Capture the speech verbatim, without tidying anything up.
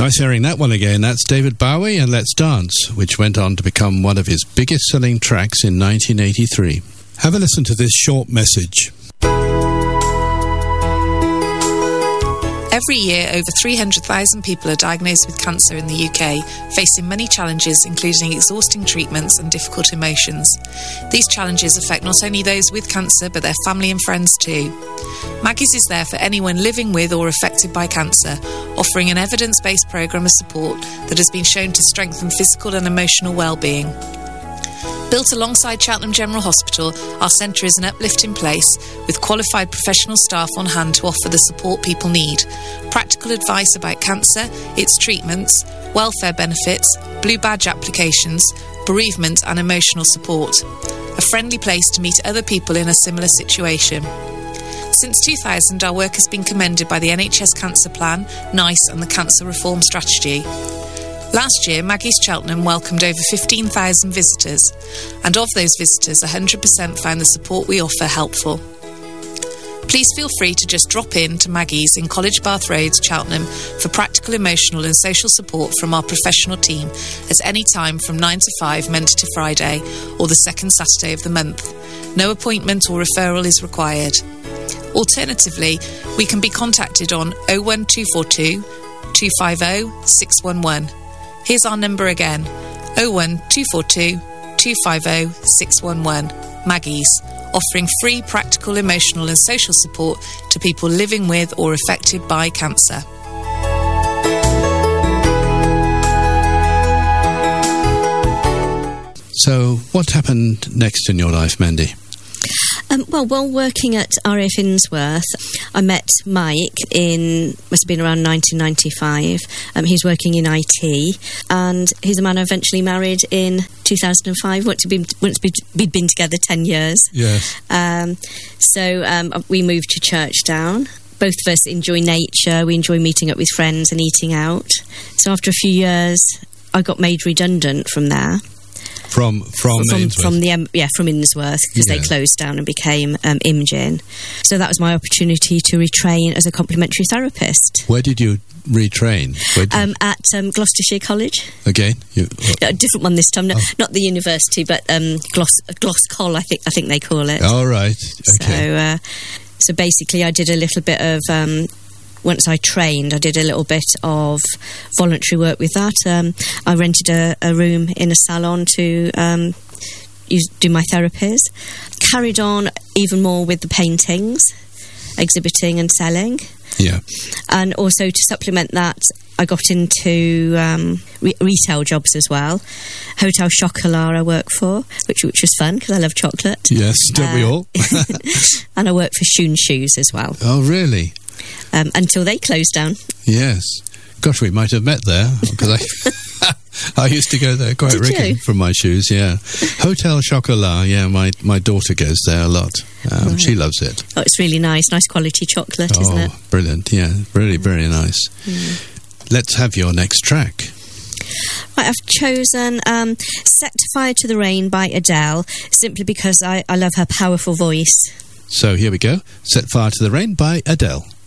Nice hearing that one again. That's David Bowie and Let's Dance, which went on to become one of his biggest selling tracks in nineteen eighty-three. Have a listen to this short message. Every year, over three hundred thousand people are diagnosed with cancer in the U K, facing many challenges, including exhausting treatments and difficult emotions. These challenges affect not only those with cancer, but their family and friends too. Maggie's is there for anyone living with or affected by cancer, offering an evidence-based programme of support that has been shown to strengthen physical and emotional well-being. Built alongside Cheltenham General Hospital, our centre is an uplifting place with qualified professional staff on hand to offer the support people need. Practical advice about cancer, its treatments, welfare benefits, blue badge applications, bereavement and emotional support. A friendly place to meet other people in a similar situation. Since two thousand, our work has been commended by the N H S Cancer Plan, NICE and the Cancer Reform Strategy. Last year, Maggie's Cheltenham welcomed over fifteen thousand visitors, and of those visitors, one hundred percent found the support we offer helpful. Please feel free to just drop in to Maggie's in College Bath Road, Cheltenham, for practical, emotional and social support from our professional team at any time from nine to five, Monday to Friday, or the second Saturday of the month. No appointment or referral is required. Alternatively, we can be contacted on oh one two four two, two five oh, six one one. Here's our number again, oh one two four two, two five oh, six one one. Maggie's, offering free practical, emotional and social support to people living with or affected by cancer. So, what happened next in your life, Mandy? Um, well, while working at R A F Innsworth, I met Mike in, must have been around nineteen ninety-five. Um, he's working in I T, and he's a man I eventually married in two thousand five. Once we'd been, once we'd been together ten years. Yes. Um, so um, we moved to Churchdown. Both of us enjoy nature. We enjoy meeting up with friends and eating out. So after a few years, I got made redundant from there. From from from, Innsworth. from the um, yeah from Innsworth, because yeah. they closed down and became um, Imogen. So that was my opportunity to retrain as a complementary therapist. Where did you retrain? Where did um, at um, Gloucestershire College. Again, you, uh, a different one this time. No, oh. Not the university, but um, Gloss Glosscol. I think I think they call it. All right. Okay. So uh, so basically, I did a little bit of. Um, Once I trained, I did a little bit of voluntary work with that. Um, I rented a, a room in a salon to um, use, do my therapies. Carried on even more with the paintings, exhibiting and selling. Yeah. And also to supplement that, I got into um, re- retail jobs as well. Hotel Chocolat I work for, which which was fun because I love chocolate. Yes, don't uh, we all? And I work for Shoon Shoes as well. Oh, really? Um, until they closed down. Yes. Gosh, we might have met there, because I I used to go there quite Did regularly you? for my shoes, yeah. Hotel Chocolat, yeah, my, my daughter goes there a lot. Um, right. She loves it. Oh, it's really nice. Nice quality chocolate, oh, isn't it? Brilliant, yeah. Really, very nice. Mm. Let's have your next track. Right, I've chosen um, Set Fire to the Rain by Adele, simply because I, I love her powerful voice. So here we go. Set Fire to the Rain by Adele.